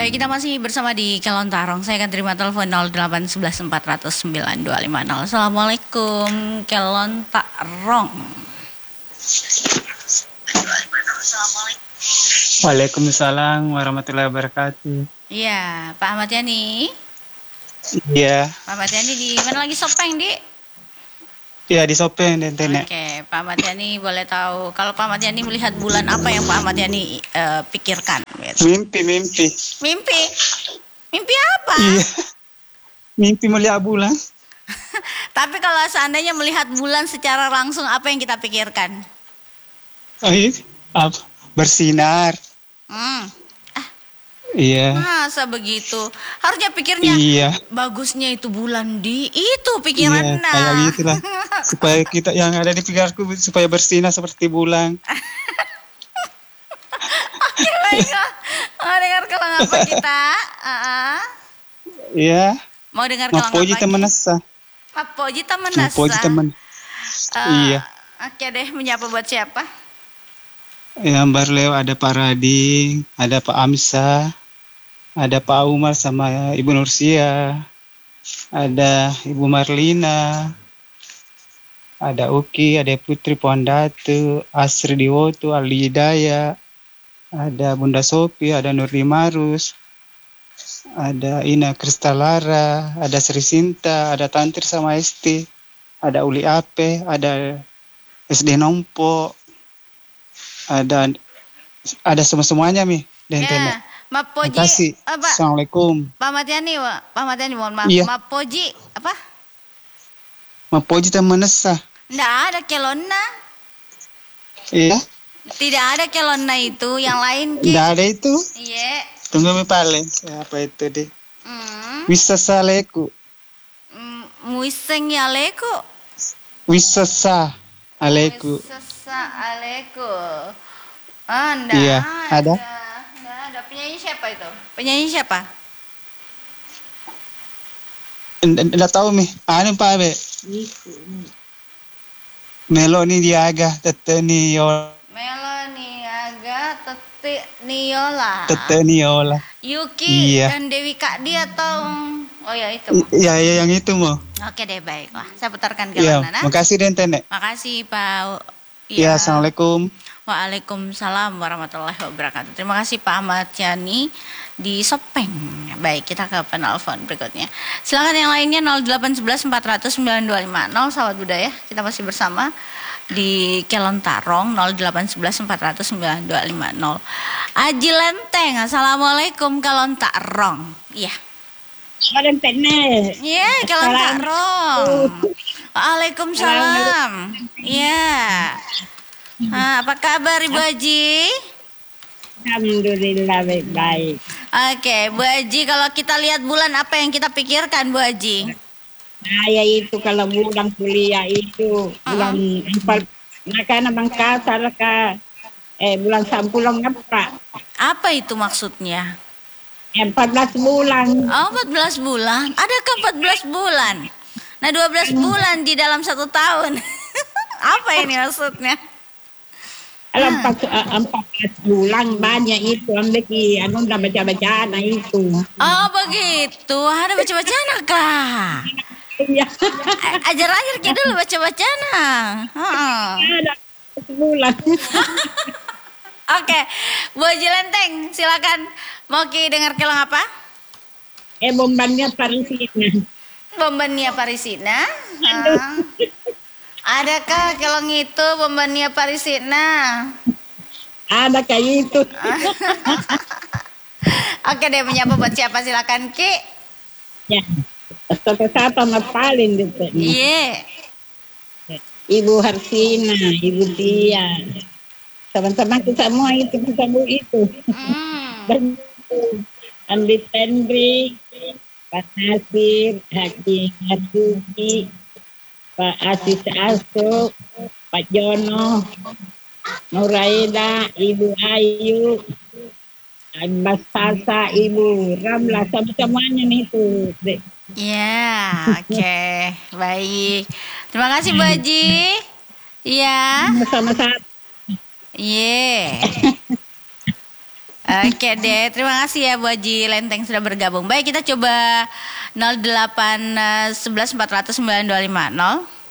Baik, kita masih bersama di Kelon Tarong. Saya akan terima telepon 0811 400 9250. Assalamualaikum, Kelon Tarong. Waalaikumsalam warahmatullahi wabarakatuh. Iya, Pak Ahmad Yani. Iya. Pak Ahmad Yani di mana lagi Sopeng, Di? Iya, di Sopeng dan Tenek. Oke, Pak Ahmad Yani boleh tahu kalau Pak Ahmad Yani melihat bulan apa yang Pak Ahmad Yani pikirkan? Gitu. Mimpi. Mimpi? Mimpi apa? Iya. Mimpi melihat bulan. Tapi kalau seandainya melihat bulan secara langsung, apa yang kita pikirkan? Oh, iya. Apa? Bersinar. Iya. Masa begitu? Harusnya pikirnya Iya. bagusnya itu bulan di itu pikiran. Iya, kayak gitulah. Supaya kita yang ada di pikiranku supaya bersinar seperti bulan. Oke, baiklah. Mau dengar kelang apa kita? Iya. Mau dengar kelang apa? Mapoji teman nasa. Mapoji teman nasa. Mapoji teman. Iya. Oke deh, menyapa buat siapa? Yang baru lewat ada Pak Rading, ada Pak Amsa, ada Pak Umar sama Ibu Nursia, ada Ibu Marlina, ada Uki, ada Putri Pondatu, Asri Diwoto, Ali Hidayah, ada Bunda Sopi, ada Nurdi Marus, ada Ina Kristalara, ada Sri Sinta, ada Tantri sama Esti, ada Uli Ape, ada SD Nompo, ada semuanya Mi. Ya, Mapoji. Makasih. Assalamualaikum. Pak Ahmad Yani, mohon maaf. Iya. Mapoji apa? Mapoji teman nesa. Nggak ada kelonna. Iya. Tidak ada kelonna itu, yang lain Ki. Nggak ada itu. Iya. Tunggu Mi paling. Apa itu deh? Wisasa aleku. Muiseng ya leku. Wisasa aleku. Wisasa aleku. Enggak. Iya, ada. Nggak ada. Penyanyi siapa itu? Penyanyi siapa? Nggak tahu Mi. Anu Pak Abe. Meloni Diaga, Tete Niola. Meloni Aga, Tete Niola. Tete Niola. Yuki Iya. dan Dewi Kak dia atau ya itu. Iya yang itu mau. Oke deh, baiklah. Saya putarkan ke Iya, Nana. makasih Tenek. Makasih Pak. Iya, Assalamualaikum. Waalaikumsalam warahmatullahi wabarakatuh. Terima kasih Pak Ahmad Yani di Sopeng. Baik, kita ke penelpon berikutnya. Silakan yang lainnya 0811 400 9250. Sahabat budaya, kita masih bersama di Kelon Tarong 0811 400 9250. Aji Lenteng, Assalamualaikum Kelon Tarong. Iya. Orang Tenek. Iya, Kelon Tarong. Waalaikumsalam. Iya. Apa kabar Ibu Haji? Alhamdulillah baik-baik. Oke, Bu Haji, kalau kita lihat bulan apa yang kita pikirkan Bu Haji? Saya itu kalau bulan kuliah itu bulan 4 nakana bangkasa ka bulan 10 apa? Apa itu maksudnya? 14 bulan. Oh, 14 bulan. Adakah 14 bulan? Nah, 12 bulan di dalam 1 tahun. Apa ini maksudnya? Kalau 14 bulan banyak itu ambil anu udah baca-baca itu. Oh, begitu. Ada baca-baca kah? Iya. Ajar kita dulu baca-baca Ada bulan. Oke, Bu Haji Lenteng, silakan. Mau dengar kelang apa? Bombannya Parisina. Bombania Parisina. Adakah kelong itu Bombania Parisina? Ada kayak itu. Oke deh, menyapa buat siapa, silakan Ki. Ya. Satu-satu ngapalin gitu. Iya. Ibu Harsina, Ibu Tia, teman-teman kita semua itu dan Andi Tendri, Pak Nasir, Haji Hasuki, Pak Asis Asuk, Pak Jono, Nuraida, Ibu Ayu, Abbas Sasa, Ibu Ramla, semuanya nih itu. Ya, oke. Baik. Terima kasih Bu Haji. Iya. Sama-sama. Iya. Oke deh, terima kasih ya Bu Haji Lenteng sudah bergabung. Baik, kita coba 08 11 400 9250.